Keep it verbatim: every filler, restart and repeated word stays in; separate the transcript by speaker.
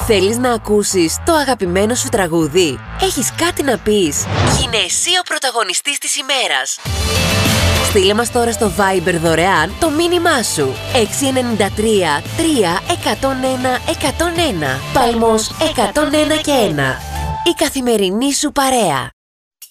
Speaker 1: Θέλεις να ακούσεις το αγαπημένο σου τραγούδι? Έχεις κάτι να πεις? Γίνε εσύ ο πρωταγωνιστής της ημέρας. Στείλε μας τώρα στο Viber δωρεάν το μήνυμά σου. έξι εννιά τρία τρία ένα μηδέν ένα ένα μηδέν ένα. Παλμός εκατόν ένα και ένα. Η καθημερινή σου παρέα.